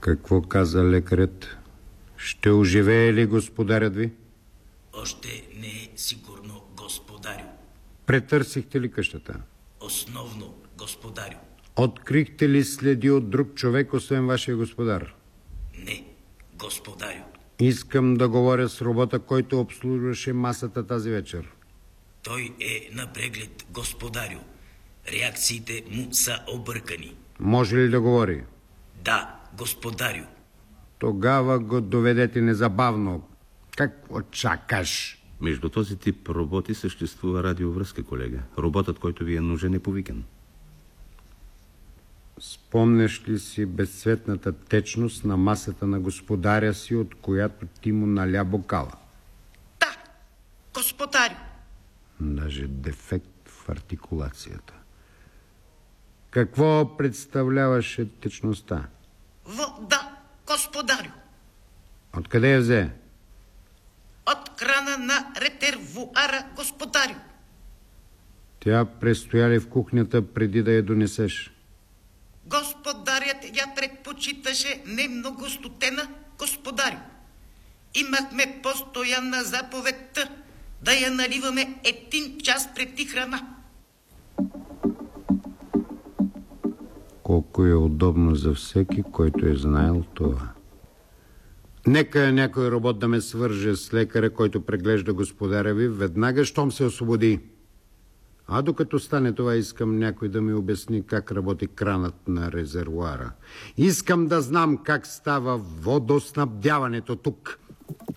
Какво каза лекарят? Ще оживее ли господарят ви? Още не е сигурно, господарю. Претърсихте ли къщата? Основно, господарю. Открихте ли следи от друг човек, освен вашия господар? Не, господарю. Искам да говоря с робота, който обслужваше масата тази вечер. Той е на преглед, господарю. Реакциите му са объркани. Може ли да говори? Да, господарю. Тогава го доведете незабавно. Какво чакаш? Между този тип роботи съществува радиовръзка, колега. Роботът, който ви е нужен, е повикан. Спомняш ли си безцветната течност на масата на господаря си, от която ти му наля бокала? Да, господарю. Даже дефект в артикулацията. Какво представляваше течността? Вода, господарю. Откъде я взе? От крана на ретервуара, господарю. Тя престоя ли в кухнята преди да я донесеш? Господарят я предпочиташе не много студена, господарю. Имахме постоянна заповедта да я наливаме 1 час преди храна. Колко е удобно за всеки, който е знаел това. Нека някой робот да ме свърже с лекаря, който преглежда господаря ви, веднага, щом се освободи. А докато стане това, искам някой да ми обясни как работи кранът на резервоара. Искам да знам как става водоснабдяването тук.